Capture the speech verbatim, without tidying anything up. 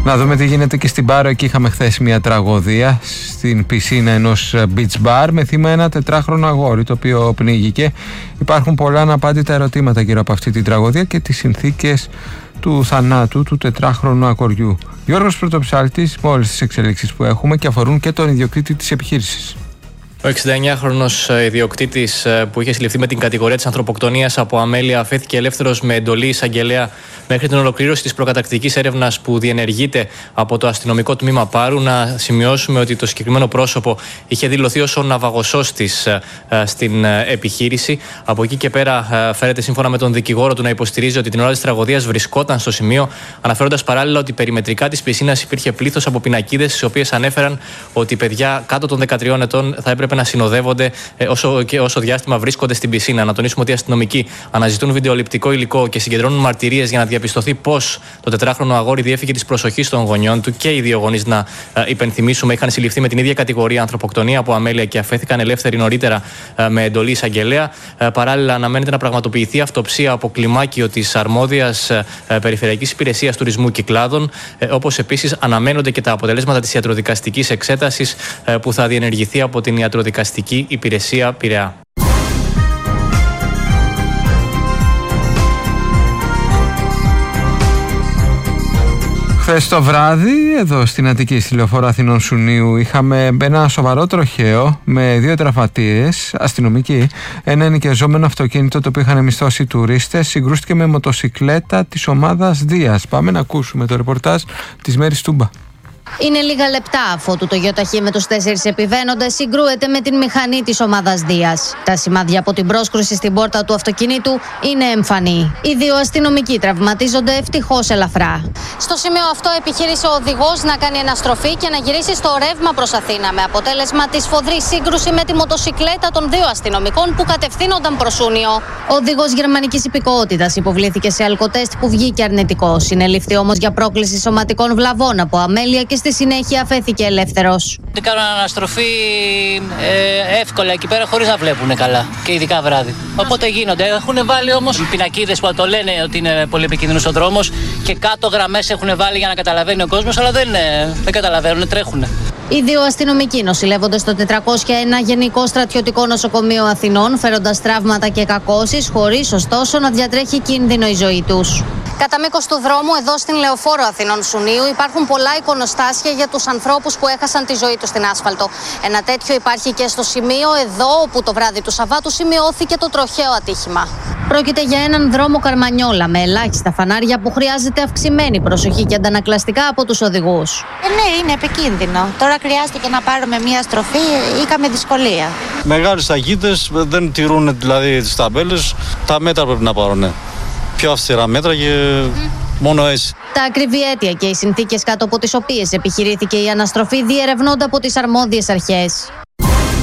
Να δούμε τι γίνεται και στην Πάρο. Εκεί είχαμε χθες μια τραγωδία στην πισίνα ενός beach bar με θύμα ένα τετράχρονο αγόρι το οποίο πνίγηκε. Υπάρχουν πολλά αναπάντητα ερωτήματα γύρω από αυτή την τραγωδία και τις συνθήκες του θανάτου του τετράχρονου αγοριού. Γιώργος Πρωτοψάλτης με όλες τις εξελίξεις που έχουμε και αφορούν και τον ιδιοκτήτη της επιχείρησης. Ο εξηνταεννιάχρονος ιδιοκτήτης που είχε συλληφθεί με την κατηγορία της ανθρωποκτονίας από αμέλεια αφέθηκε ελεύθερος με εντολή εισαγγελέα μέχρι την ολοκλήρωση της προκαταρκτικής έρευνας που διενεργείται από το αστυνομικό τμήμα Πάρου. Να σημειώσουμε ότι το συγκεκριμένο πρόσωπο είχε δηλωθεί ως ο ναυαγοσός της στην επιχείρηση. Από εκεί και πέρα φέρεται σύμφωνα με τον δικηγόρο του να υποστηρίζει ότι την ώρα της τραγωδίας βρισκόταν στο σημείο, αναφέροντας παράλληλα ότι περιμετρικά της πισίνας υπήρχε πλήθος από πινακίδες, στις οποίες ανέφεραν ότι παιδιά κάτω των δεκατριών ετών θα έπρεπε να συνοδεύονται όσο, και όσο διάστημα βρίσκονται στην πισίνα. Να τονίσουμε ότι οι αστυνομικοί αναζητούν βιντεοληπτικό υλικό και συγκεντρώνουν μαρτυρίες για να διαπιστωθεί πώς το τετράχρονο αγόρι διέφυγε της προσοχής των γονιών του. Και οι δύο γονείς, να υπενθυμίσουμε, είχαν συλληφθεί με την ίδια κατηγορία ανθρωποκτονία από αμέλεια και αφέθηκαν ελεύθεροι νωρίτερα με εντολή εισαγγελέα. Παράλληλα, αναμένεται να πραγματοποιηθεί αυτοψία από κλιμάκιο της αρμόδιας Περιφερειακής Υπηρεσίας Τουρισμού Κυκλάδων. Όπως επίσης αναμένονται και τα αποτελέσματα της ιατροδικαστικής εξέτασης που θα διενεργηθεί από την Ιατροδικαστική Υπηρεσία Πειραιά. Χθες το βράδυ, εδώ στην Αττική, στη Λεωφόρο Αθηνών Σουνίου, είχαμε ένα σοβαρό τροχαίο με δύο τραυματίες αστυνομικοί. Ένα ενοικιαζόμενο αυτοκίνητο το οποίο είχαν μισθώσει τουρίστες συγκρούστηκε με μοτοσικλέτα της ομάδας Δίας. Πάμε να ακούσουμε το ρεπορτάζ της Μέρης Τούμπα. Είναι λίγα λεπτά αφότου το γεωταχή με τους τέσσερις επιβαίνοντες συγκρούεται με την μηχανή της ομάδας Δίας. Τα σημάδια από την πρόσκρουση στην πόρτα του αυτοκινήτου είναι εμφανή. Οι δύο αστυνομικοί τραυματίζονται ευτυχώς ελαφρά. Στο σημείο αυτό επιχείρησε ο οδηγός να κάνει αναστροφή και να γυρίσει στο ρεύμα προς Αθήνα, με αποτέλεσμα τη σφοδρή σύγκρουση με τη μοτοσικλέτα των δύο αστυνομικών που κατευθύνονταν προς Ούνιο. Ο οδηγός γερμανικής υπηκοότητας υποβλήθηκε σε αλκοτέστ που βγήκε αρνητικός. Συνελήφθη όμως για πρόκληση σωματικών βλαβών από αμέλεια και στη συνέχεια αφέθηκε ελεύθερος. Κάνουν αναστροφή ε, εύκολα εκεί πέρα χωρίς να βλέπουν καλά και ειδικά βράδυ. Οπότε γίνονται. Έχουν βάλει όμως πινακίδες που το λένε ότι είναι πολύ επικίνδυνος ο δρόμος και κάτω γραμμές έχουν βάλει για να καταλαβαίνει ο κόσμος, αλλά δεν, δεν καταλαβαίνουν, τρέχουν. Οι δύο αστυνομικοί νοσηλεύονται στο τετρακόσια ένα Γενικό Στρατιωτικό Νοσοκομείο Αθηνών, φέροντας τραύματα και κακώσεις, χωρίς ωστόσο να διατρέχει κίνδυνο η ζωή τους. Κατά μήκος του δρόμου, εδώ στην Λεωφόρο Αθηνών Σουνίου, υπάρχουν πολλά εικονοστάσια για τους ανθρώπους που έχασαν τη ζωή τους στην άσφαλτο. Ένα τέτοιο υπάρχει και στο σημείο εδώ, όπου το βράδυ του Σαββάτου σημειώθηκε το τροχαίο ατύχημα. Πρόκειται για έναν δρόμο Καρμανιόλα με ελάχιστα φανάρια που χρειάζεται αυξημένη προσοχή και αντανακλαστικά από τους οδηγούς. Ε, ναι, είναι επικίνδυνο. Τώρα χρειάστηκε να πάρουμε μία στροφή, είχαμε δυσκολία. Μεγάλες ταχύτητες, δεν τηρούν δηλαδή τις ταμπέλες, τα μέτρα πρέπει να πάρουν. Πιο αυστηρά μέτρα και mm. μόνο έτσι. Τα ακριβή αίτια και οι συνθήκες κάτω από τις οποίες επιχειρήθηκε η αναστροφή διερευνώνται από τις αρμόδιες αρχές.